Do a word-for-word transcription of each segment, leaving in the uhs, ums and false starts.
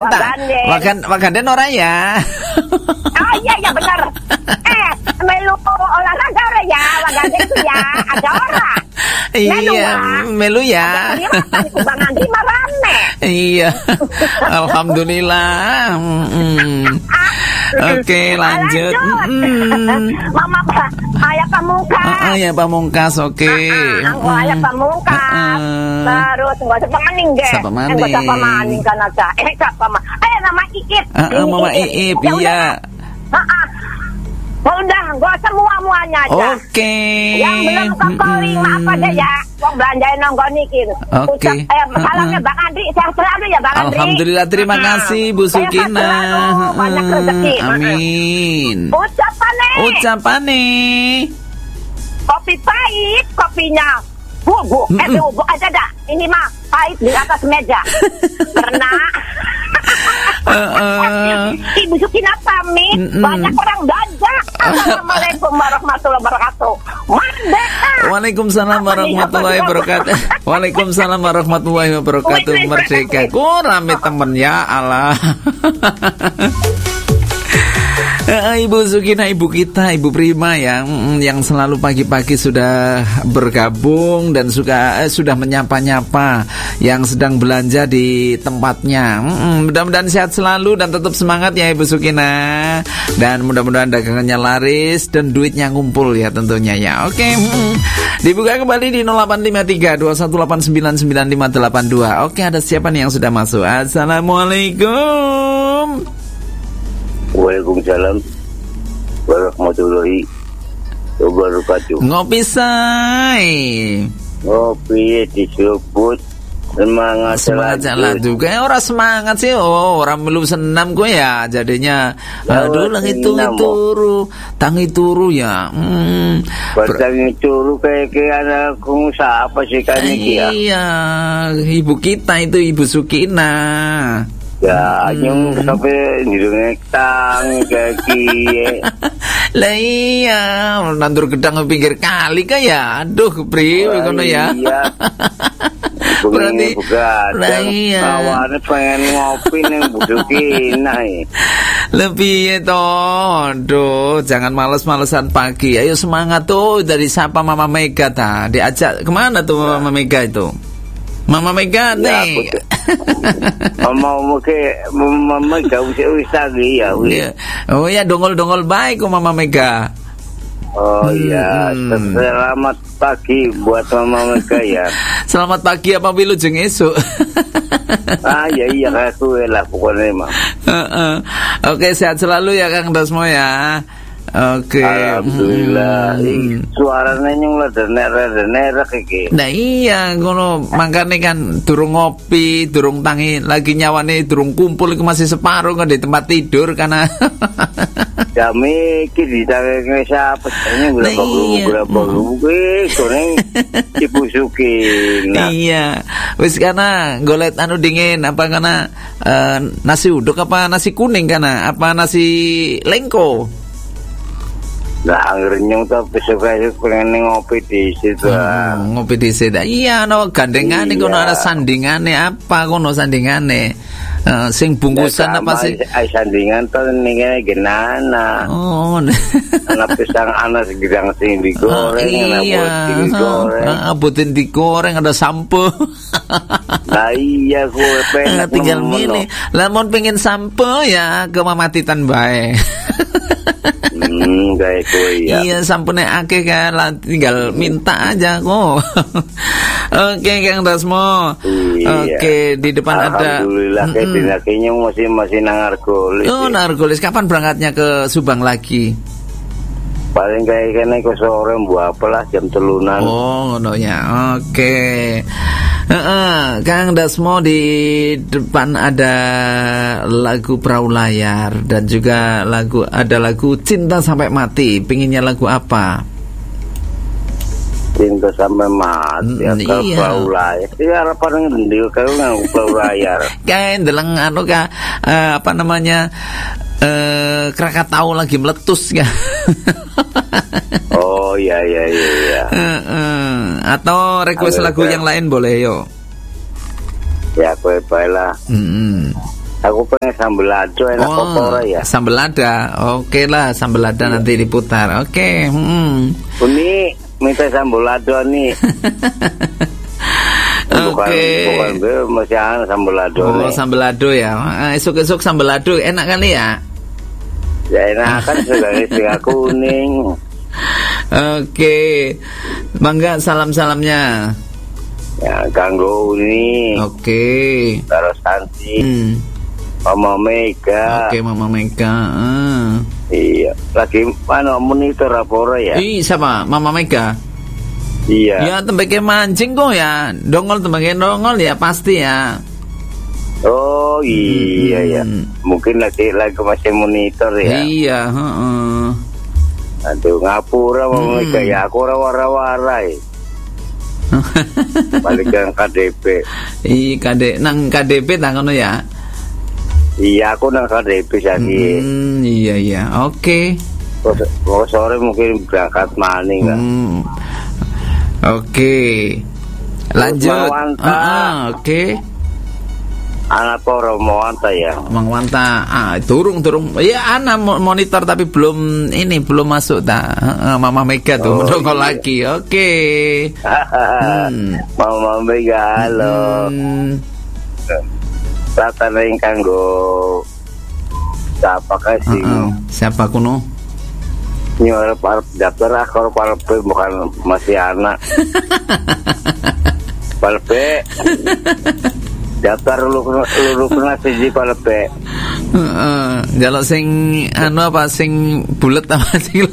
Waganden. Wagan Waganden ora ya? Oh iya ya benar. Eh, melu olahraga ora ya? Waganden itu ya ada ora. Iya, melu ya. Bang Andi mah rame. Iya. Alhamdulillah. Mm-mm. Oke, lanjut. Mm. Mama ayah pamungkas. Oh, oh ya pamungkas, oke. Aku ayah pamungkas. Terus enggak usah pamaning deh. Siapa maning? Enggak usah pamaning kan aja. Eh, siapa mah? Eh, nama Iip. Uh, uh, Mama Iip, iya. Heeh. Oh, udah, gak usah mua-muanya aja. Oke. Okay. Yang belum kekoling, mm-hmm. maaf aja ya. Wong belanjain nonggon niki. Oke. Okay. Eh, salamnya Bang Andri, sehat selalu ya Bang Andri. Alhamdulillah, terima kasih Bu Sukina. Banyak rezeki. Amin. Ucapane. Ucapane. Kopi pahit, kopinya bubuk. Eh, bubuk aja dah. Ini mah pahit di atas meja. Karena Uh, uh, Ibu Sukina pamit, mm-mm. banyak orang belanja. Assalamualaikum warahmatullahi wabarakatuh. Merdeka. Waalaikumsalam warahmatullahi wabarakatuh. Waalaikumsalam warahmatullahi wabarakatuh. Merdeka. Ku rame temen ya Allah. Ibu Sukina, ibu kita, Ibu Prima yang yang selalu pagi-pagi sudah bergabung dan suka eh, sudah menyapa-nyapa yang sedang belanja di tempatnya. Hmm, mudah-mudahan sehat selalu dan tetap semangat ya Ibu Sukina. Dan mudah-mudahan dagangannya laris dan duitnya ngumpul ya tentunya ya. Oke. Hmm. Dibuka kembali di nol delapan lima tiga dua satu delapan sembilan sembilan lima delapan dua. Oke, ada siapa nih yang sudah masuk? Assalamualaikum. Waalaikumsalam warahmatullahi wabarakatuh. Ngopi say. Ngopi disebut semangat semangat jalan juga. Orang semangat sih. Oh, orang belum senam gue ya. Jadinya aduh lagi turu turu, tangi turu ya. Hmm. Tangi turu kayak kayak anakku siapa sih kan ini ya? Iya, ibu kita itu Ibu Sukina. Ya, nyung hmm. sampai nirung tang kaki. Lah iya, nandur gedang pinggir kali kan ya. Aduh, Pri, kono ya. Iya. Berarti lah iya. Kawane pengen ngopi ning Bu Sukina. Lebih itu, aduh, jangan males-malesan pagi. Ayo semangat tuh dari siapa Mama Mega ta. Diajak kemana tuh Mama Mega itu? Mama Mega nih. Mama Mega, Mama Mega wis lagi ya. Oh ya, dongol-dongol baik kok Mama Mega. Oh iya, hmm. Selamat pagi buat Mama Mega ya. Selamat pagi apa wilujeng esuk. Ah ya iya aku lah pokoknya mah. Oke, sehat selalu ya Kang Dasmo ya. Oke. Alhamdulillah. Hmm. Suaranya nyung ledenek-ledenek iki. Nah iya, ngono makane kan durung ngopi, durung tangi lagi nyawane durung kumpul iku masih separuh kan di tempat tidur karena jam iki ditangane siapa jenenge berapa-berapa kuwi goreng Ibu Sukina. Iya. Wis kana golet anu dingin apa kana uh, nasi uduk apa nasi kuning kana apa nasi lengko. Lah anggernya tuh besok-besok pengen ngopi di situ. Hmm, ngopi di situ. Iya, no gandengane kono ada sandingane apa kono sandingane. Uh, sing bungkusan nah, apa sih? Ai sandingan tuh ningene genana. Oh. Ana pisang ana segedang sing digoreng, ana oh, iya. digoreng. Heeh, butin digoreng ada sampo. Lah iya gue pengen tinggal milih. Lamun pengen sampo ya ke Mama Titan bae. Hmm, kayak gue ya. Iya, sampune akeh kan, tinggal minta aja kok. Oke, Kang Dasmo. Iya. Oke, di depan ada. Alhamdulillah, kayak kayaknya masih masih nang Argolis. Oh, nang Argolis. Kapan berangkatnya ke Subang lagi? Paling kayak kene ke sore mbok apalah jam telunan. Oh, ngono ya. Oke. Heeh, Kang Dasmo di depan ada lagu Perahu Layar dan juga lagu ada lagu Cinta Sampai Mati. Pinginnya lagu apa? Cinta Sampai Mati. Hmm, iya. Perahu Layar. Iya harapan ngendi karo nang Perahu Layar. Kae ndeleng anu ka uh, apa namanya? Eh Krakatau lagi meletus ya. Oh iya iya iya iya. Uh, uh. Atau request Halo, lagu ya. yang lain boleh yo. Ya kowe bae lah. Mm-hmm. Aku pengen sambal lado enak Oh, apa ora ya? sambal lada. Oke lah, sambal lada nanti diputar. Oke. Hmm. Ini minta sambal lado nih. Bukan, Oke. bukan be, masih ada sambal lado Oh, nih. sambal lado ya. Ah, esok-esok sambal lado enak kali ya. Ya enak kan sudah setengah kuning. Oke. Bangga salam-salamnya. Ya ganggu ini. Oke. Terus Santi, Hmm. Mama Mega. Oke, Mama Mega. Ah. Iya, lagi mana monitor apa ora ya? Ih, siapa? Mama Mega. Iya. Ya, tembake mancing kok ya. Dongol tembake dongol ya pasti ya. Oh iya ya. Hmm. Mungkin lagi lagi masih monitor ya. Iya, heeh. Aduh ngapura Mama Hmm. Mega ya aku ora wara-warai. Balik ke K D P. Ih, K D nang K D P ta ngono ya. Iya aku nang K D P saiki. Hmm, iya iya. Oke. Kok sore mungkin berangkat maning kan. Hmm. Oke. Lanjut. Mang Wanta. Ah, ah, oke. Anak poro mau anta ya. Mang Wanta, ah, turung turung. Ya, ana mo- monitor tapi belum ini belum masuk ta. Heeh, Mama Mega tuh Oh, mendongol iya. lagi. Oke. Hmm. Mama Mega halo. Hmm. Rata ning kanggo siapa kasih Heeh. Siapa kuno? nyuruh para daftar akor palpe bukan masih anak. Palpe daftar lu lu kena siji palpe. Heeh. Jaluk sing anu apa sing bulet apa sing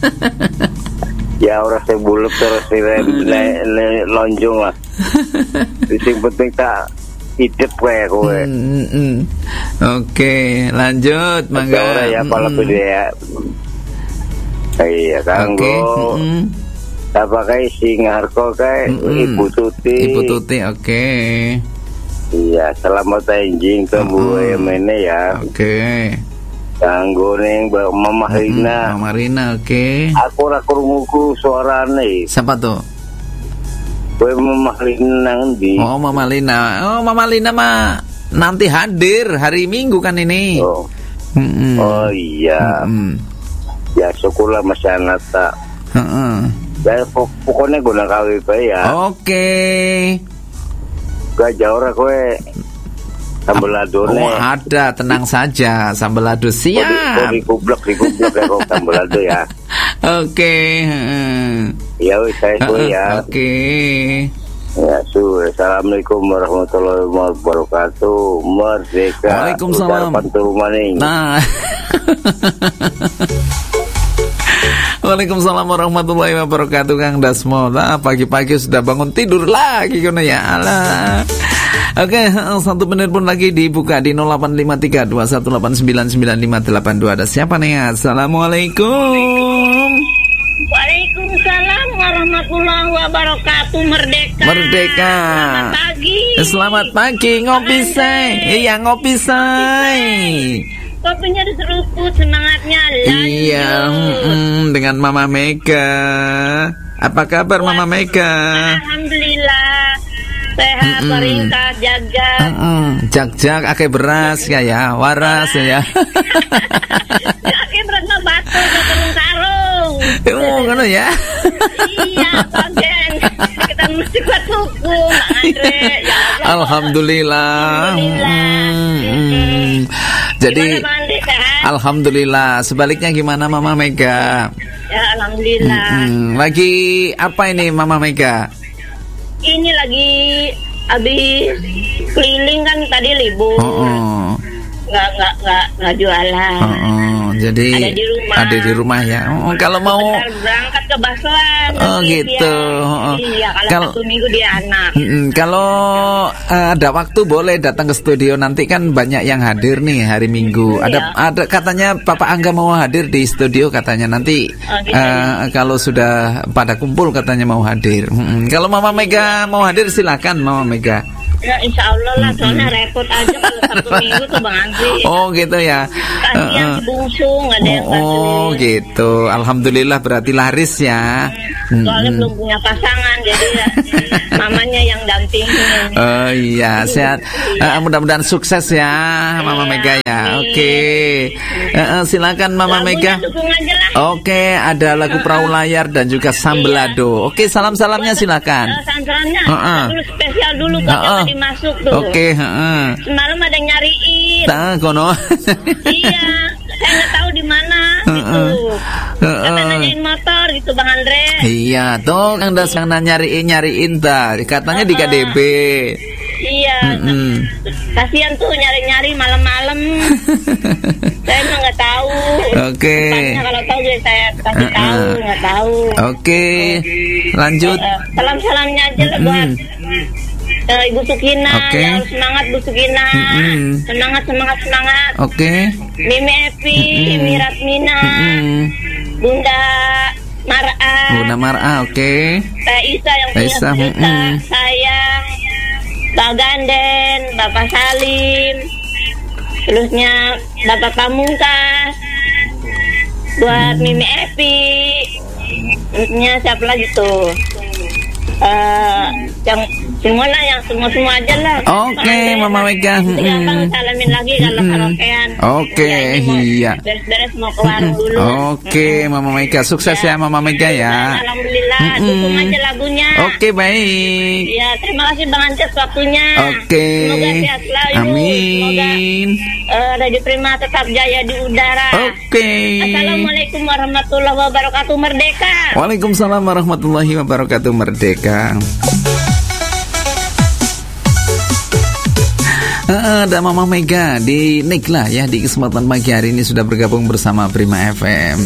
Ya orang saya bulut terus si lonjong lah. Sing penting tak hidup kue kue. Hmm, hmm. Oke, lanjut mangga. Mangga ya palpe Hmm. dia. Iya kanggo. Oke. Hmm. Apa kayak sing harko kayak Mm-mm. Ibu Tuti. Ibu Tuti, oke. Iya, selamat anjing ke Bu Emene ya. Oke. Kanggo ning Mama Rina. Mama Rina, oke. Aku ora krungu suarane. Siapa tuh? Kowe Mama Rina nang ndi? Oh, Mama Lina. Oh, Mama Lina mah nanti hadir hari Minggu kan ini. Oh, Mm-mm. oh iya. Mm-mm. Ya syukurlah masih anak tak. Heeh. Ya pok- pokoknya guna K W P ya. Oke. Gak jauh ora kowe. Sambel ladone. Oh, ada, tenang saja. Sambal lado Kok di- kok siap. dikublek dikublek ya kok sambel lado ya. Oke. heeh. Ya wis saya kowe ya. Oke. Ya, su. Assalamualaikum warahmatullahi wabarakatuh. Merdeka. Waalaikumsalam. Ucapan turu maning. Nah. Waalaikumsalam warahmatullahi wabarakatuh Kang Dasmo. Nah, pagi-pagi sudah bangun tidur lagi kono ya. Alah. Oke, satu menit pun lagi dibuka di nol delapan lima tiga dua satu delapan sembilan sembilan lima delapan dua. Ada siapa nih? Assalamualaikum. Waalaikumsalam warahmatullahi wabarakatuh. Merdeka. Merdeka. Selamat pagi. Selamat pagi, ngopi say. Iya, ngopi say. Kopinya diseruput, semangatnya lanjut. Iya, mm, dengan Mama Mega. Apa kabar Mama Mega? Alhamdulillah. Sehat, Mm-mm. peringkat, jaga. Mm-mm. Jak-jak ake beras ya ya, waras ya. Kaki berat mah batu ke turun karung. Oh, ngono ya. Iya, bagian. Kita mesti kuat hukum, Bang Andre. Ya Allah. Alhamdulillah. Alhamdulillah. Mm-mm. Jadi Gimana, Bang Andre, sehat? alhamdulillah. Sebaliknya gimana Mama Mega? Ya, alhamdulillah. Mm-mm. Lagi apa ini Mama Mega? Ini lagi habis keliling kan tadi libur. Oh, oh. Nggak nggak nggak nggak jualan. Oh, oh. Jadi Ada di rumah. ada di rumah ya. Oh, kalau mau Bentar berangkat ke baksoan. Oh, nanti gitu. dia. Oh, oh. Iya, kalau Kal- satu minggu dia anak. Mm-mm, kalau eh, ada waktu boleh datang ke studio, nanti kan banyak yang hadir nih hari Minggu. Iya. Ada ada katanya Papa Angga mau hadir di studio katanya nanti Oh, gitu. eh, kalau sudah pada kumpul katanya mau hadir. Mm-mm. Kalau Mama Mega mau hadir silakan Mama Mega. Ya insya Allah lah, soalnya repot aja kalau Sabtu Minggu tuh Bang Andri. Oh gitu ya. Kasihan si bungsu, nggak ada yang Oh bantuin. gitu. Alhamdulillah berarti laris ya. Soalnya Mm-mm. belum punya pasangan, jadi ya mamanya yang dampingin. Oh iya, sehat. Eh, mudah-mudahan sukses ya, Mama Iya, Mega ya. amin. Oke. Eh, eh, silakan Mama Lagunya Mega. dukung aja lah. Oke, ada lagu Perahu Layar dan juga Sambelado. Oke, salam-salamnya silakan. Uh, santerannya Heeh. dulu spesial dulu buat yang Heeh. tadi masuk tuh. Oke, heeh. Semalam ada yang nyariin. Nah, kono. Iya, saya nggak tahu di mana gitu. Heeh. Kata Heeh. nanyain motor gitu Bang Andre. Iya, tuh yang udah senang nyariin nyariin ta. Katanya di K D B. Iya. Mm-mm. Kasihan tuh nyari-nyari malam-malam. Saya emang nggak tahu. Oke. Tempatnya kalau tahu ya saya kasih Heeh. tahu, nggak tahu. Oke, lanjut. Eh, salam-salamnya aja lah buat eh, Ibu Sukina. Oke. Ya, harus semangat Bu Sukina. Mm-mm. Semangat, semangat, semangat. Oke. Mimi Epi, Mm-mm. Mirat Mina, Mm-mm. Bunda Mar'a, Bunda Mar'a, oke. Teh Isa yang Teh punya Isa, cerita, mm-mm. sayang, Pak Ganden, Bapak Salim, terusnya Bapak Pamungkas, buat Mimi Epi, terusnya siapa lagi tuh? Eh, yang semua lah, yang semua semua aja lah. Oke, Soalnya Mama Mega. nanti gampang Mm-mm. salamin lagi kalau Mm-mm. karaokean. Oke, Ya, ini mau iya. Beres-beres mau ke warung dulu. Oke, Mama Mega, sukses ya Mama Mega ya. Alhamdulillah, Mm-mm. dukung aja lagunya. Oke, baik. Ya, terima kasih Bang Ances waktunya. Oke. Semoga sehat selalu. Semoga Amin. eh, Radio Prima tetap jaya di udara. Oke. Assalamualaikum warahmatullahi wabarakatuh. Merdeka. Waalaikumsalam warahmatullahi wabarakatuh. Merdeka. Uh, ada Mama Mega di Nikla ya, di kesempatan pagi hari ini sudah bergabung bersama Prima F M.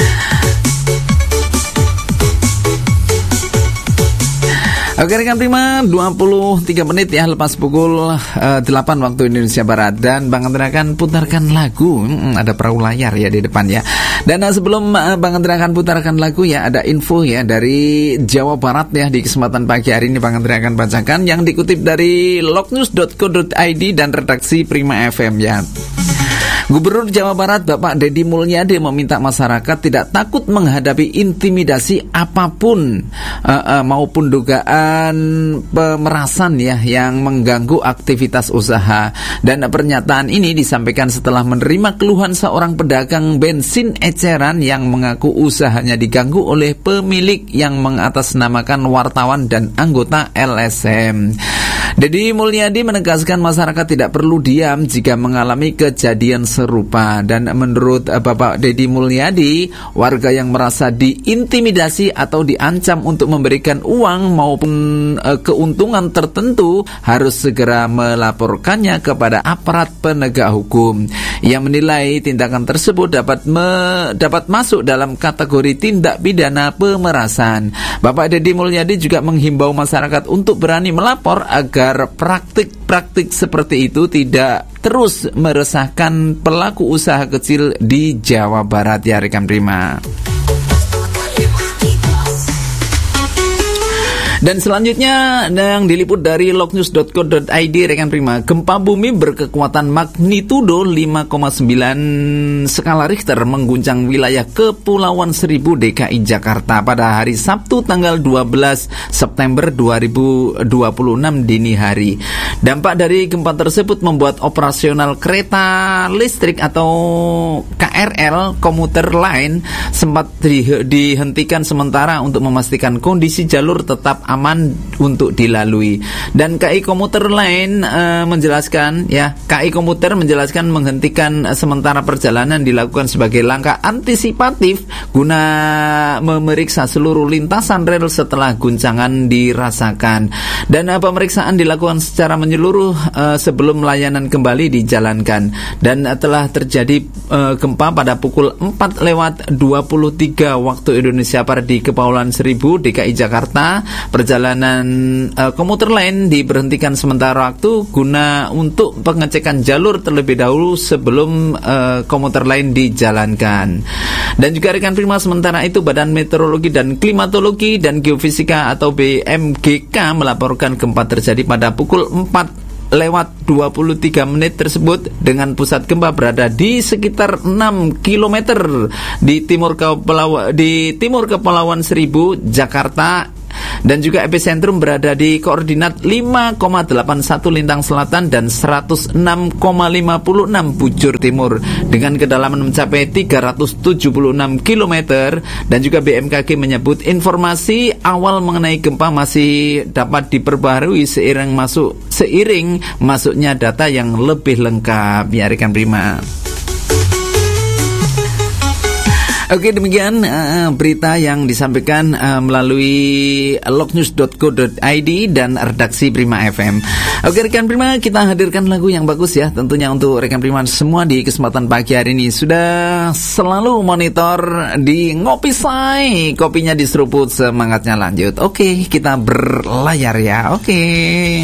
Oke rekan Prima, dua puluh tiga menit ya lepas pukul uh, delapan waktu Indonesia Barat. Dan Bang Andra akan putarkan lagu. hmm, Ada perahu layar ya di depan ya. Dan uh, sebelum uh, Bang Andra akan putarkan lagu ya, ada info ya dari Jawa Barat ya. Di kesempatan pagi hari ini Bang Andra akan bacakan yang dikutip dari lognews dot co dot i d dan redaksi Prima F M ya. Gubernur Jawa Barat Bapak Deddy Mulyadi meminta masyarakat tidak takut menghadapi intimidasi apapun uh, uh, maupun dugaan pemerasan ya yang mengganggu aktivitas usaha. Dan pernyataan ini disampaikan setelah menerima keluhan seorang pedagang bensin eceran yang mengaku usahanya diganggu oleh pemilik yang mengatasnamakan wartawan dan anggota L S M. Deddy Mulyadi menegaskan masyarakat tidak perlu diam jika mengalami kejadian serupa. Dan menurut Bapak Deddy Mulyadi, warga yang merasa diintimidasi atau diancam untuk memberikan uang maupun e, keuntungan tertentu harus segera melaporkannya kepada aparat penegak hukum. Ia menilai tindakan tersebut dapat me, dapat masuk dalam kategori tindak pidana pemerasan. Bapak Deddy Mulyadi juga menghimbau masyarakat untuk berani melapor agar praktik-praktik seperti itu tidak terus meresahkan pelaku usaha kecil di Jawa Barat ya rekan Prima. Dan selanjutnya yang diliput dari lognews dot co dot i d rekan Prima, gempa bumi berkekuatan magnitudo lima koma sembilan skala Richter mengguncang wilayah Kepulauan Seribu D K I Jakarta pada hari Sabtu tanggal dua belas September dua ribu dua puluh enam dini hari. Dampak dari gempa tersebut membuat operasional kereta listrik atau K R L komuter line sempat di, dihentikan sementara untuk memastikan kondisi jalur tetap aman untuk dilalui. Dan K I Komuter Line uh, menjelaskan ya, K I Komuter menjelaskan menghentikan uh, sementara perjalanan dilakukan sebagai langkah antisipatif guna memeriksa seluruh lintasan rel setelah guncangan dirasakan. Dan uh, pemeriksaan dilakukan secara menyeluruh uh, sebelum layanan kembali dijalankan. Dan uh, telah terjadi uh, gempa pada pukul empat lewat dua puluh tiga waktu Indonesia Barat di Kepulauan Seribu D K I Jakarta. perjalanan uh, komuter lain diberhentikan sementara waktu guna untuk pengecekan jalur terlebih dahulu sebelum uh, komuter lain dijalankan. Dan juga rekan Prima, sementara itu Badan Meteorologi dan Klimatologi dan Geofisika atau B M G K melaporkan gempa terjadi pada pukul empat lewat dua puluh tiga menit tersebut dengan pusat gempa berada di sekitar enam kilometer di timur Kepulauan di timur Kepulauan Seribu, Jakarta. Dan juga epicentrum berada di koordinat lima koma delapan satu lintang selatan dan seratus enam koma lima enam bujur timur dengan kedalaman mencapai tiga ratus tujuh puluh enam kilometer. Dan juga B M K G menyebut informasi awal mengenai gempa masih dapat diperbaharui seiring masuk seiring masuknya data yang lebih lengkap, ya rekan Prima. Oke, demikian uh, berita yang disampaikan uh, melalui lognews dot co dot i d dan redaksi Prima F M. Oke rekan Prima, kita hadirkan lagu yang bagus ya, tentunya untuk rekan Prima semua di kesempatan pagi hari ini. Sudah selalu monitor di Ngopi Say, kopinya diseruput, semangatnya lanjut. Oke, kita berlayar ya. Oke.